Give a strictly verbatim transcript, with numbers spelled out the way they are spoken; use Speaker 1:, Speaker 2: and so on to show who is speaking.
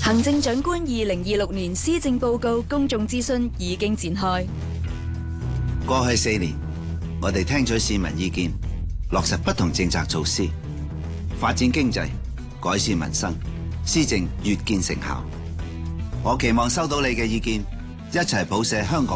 Speaker 1: 行政長官二零二六年施政報告公眾諮詢已經展開。
Speaker 2: 過去四年，我哋聽取市民意見，落實不同政策措施，發展經濟，改善民生，施政越見成效。我期望收到你嘅意見，一齊譜寫香港